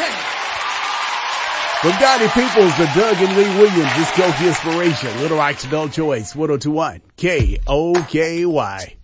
From Gotti Peoples to Doug and Lee Williams, this Koki Inspiration, Little Rock's Bell Choice, 1021 KOKY.